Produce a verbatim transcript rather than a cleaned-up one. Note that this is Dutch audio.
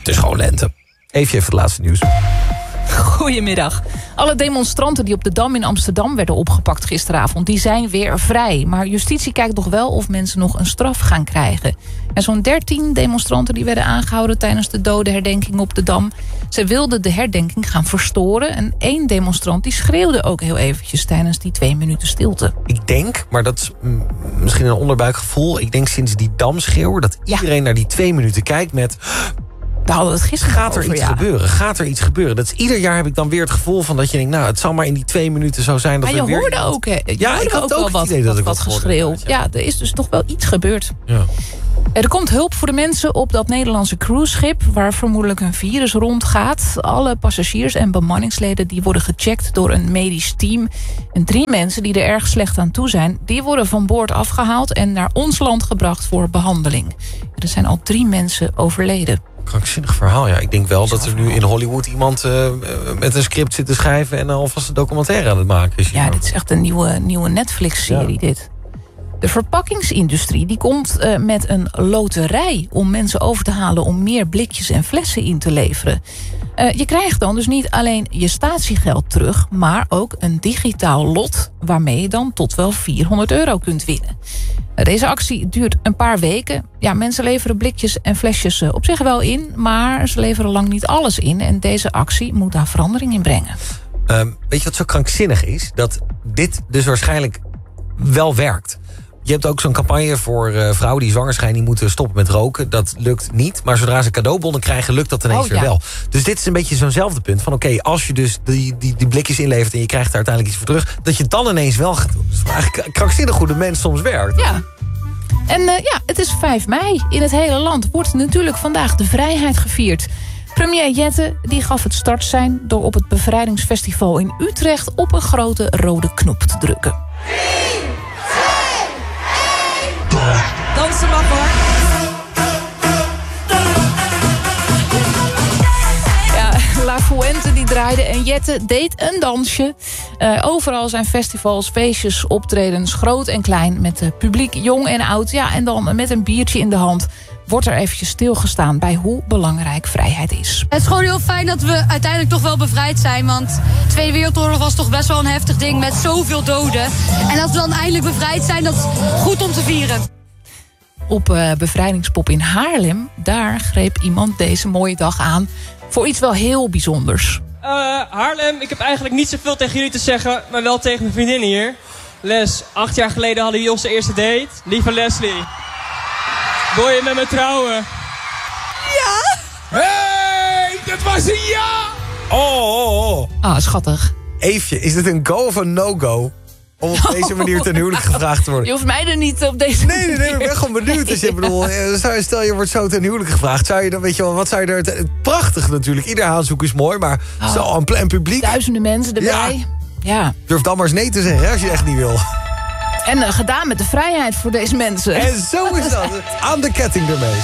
Het is gewoon lente. Even even het laatste nieuws. Goedemiddag. Alle demonstranten die op de Dam in Amsterdam werden opgepakt gisteravond, die zijn weer vrij. Maar justitie kijkt nog wel of mensen nog een straf gaan krijgen. En zo'n dertien demonstranten die werden aangehouden tijdens de dodenherdenking op de Dam. Ze wilden de herdenking gaan verstoren. En één demonstrant die schreeuwde ook heel eventjes tijdens die twee minuten stilte. Ik denk, maar dat is mm, misschien een onderbuikgevoel. Ik denk sinds die damschreeuw dat iedereen ja. naar die twee minuten kijkt met... Daar hadden we het gisteren Gaat er over, iets ja. gebeuren? Gaat er iets gebeuren? Dat is, ieder jaar heb ik dan weer het gevoel van dat je denkt... nou, het zal maar in die twee minuten zo zijn dat maar er weer... je hoorde ook, hè? Je ja, hoorde ik had ook ook wel het wat, idee dat wat, ik wat wat geschreeuw. hoorde, Ja, er is dus toch wel iets gebeurd. Ja. Er komt hulp voor de mensen op dat Nederlandse cruiseschip... waar vermoedelijk een virus rondgaat. Alle passagiers en bemanningsleden die worden gecheckt door een medisch team. En drie mensen die er erg slecht aan toe zijn... die worden van boord afgehaald en naar ons land gebracht voor behandeling. Er zijn al drie mensen overleden. Krankzinnig verhaal, ja. Ik denk wel dat er nu in Hollywood iemand uh, met een script zit te schrijven... en alvast een documentaire aan het maken is. Ja, dit is echt een nieuwe, nieuwe Netflix-serie, ja. dit. De verpakkingsindustrie die komt uh, met een loterij... om mensen over te halen om meer blikjes en flessen in te leveren. Uh, je krijgt dan dus niet alleen je statiegeld terug... maar ook een digitaal lot... waarmee je dan tot wel vierhonderd euro kunt winnen. Deze actie duurt een paar weken. Ja, mensen leveren blikjes en flesjes op zich wel in... maar ze leveren lang niet alles in. En deze actie moet daar verandering in brengen. Um, weet je wat zo krankzinnig is? Dat dit dus waarschijnlijk wel werkt. Je hebt ook zo'n campagne voor uh, vrouwen die zwanger zijn... die moeten stoppen met roken. Dat lukt niet. Maar zodra ze cadeaubonnen krijgen, lukt dat ineens oh, weer ja. wel. Dus dit is een beetje zo'nzelfde punt. Van oké, okay, als je dus die, die, die blikjes inlevert... en je krijgt daar uiteindelijk iets voor terug... dat je het dan ineens wel gaat doen. Dus eigenlijk krankzinnig hoe de mens soms werkt. Ja. En uh, ja, het is vijf mei. In het hele land wordt natuurlijk vandaag de vrijheid gevierd. Premier Jette die gaf het startsein... door op het bevrijdingsfestival in Utrecht... op een grote rode knop te drukken. Dansen mag hoor. Ja, La Fuente die draaide en Jette deed een dansje. Uh, overal zijn festivals, feestjes, optredens, groot en klein... met uh, publiek, jong en oud. Ja, en dan met een biertje in de hand... wordt er eventjes stilgestaan bij hoe belangrijk vrijheid is. Het is gewoon heel fijn dat we uiteindelijk toch wel bevrijd zijn. Want de Tweede Wereldoorlog was toch best wel een heftig ding met zoveel doden. En als we dan eindelijk bevrijd zijn, dat is goed om te vieren. Op uh, Bevrijdingspop in Haarlem, daar greep iemand deze mooie dag aan... voor iets wel heel bijzonders. Uh, Haarlem, ik heb eigenlijk niet zoveel tegen jullie te zeggen... maar wel tegen mijn vriendin hier. Les, acht jaar geleden hadden jullie onze eerste date. Lieve Leslie, wil je met me trouwen? Ja! Hey, dat was een ja! Oh, oh, oh. Ah, schattig. Eefje, is dit een go of een no-go? Om op deze manier ten huwelijk gevraagd te worden. Je hoeft mij er niet op deze Nee, nee, nee, ik ben gewoon benieuwd. Dus je bedoel, stel je wordt zo ten huwelijk gevraagd. Zou je dan, weet je wel, wat zou je er... Prachtig natuurlijk, ieder aanzoek is mooi, maar oh, zo een, een publiek... Duizenden mensen erbij. Ja. ja. Durf dan maar eens nee te zeggen, hè, als je echt niet wil. En uh, gedaan met de vrijheid voor deze mensen. En zo is dat. Aan de ketting ermee.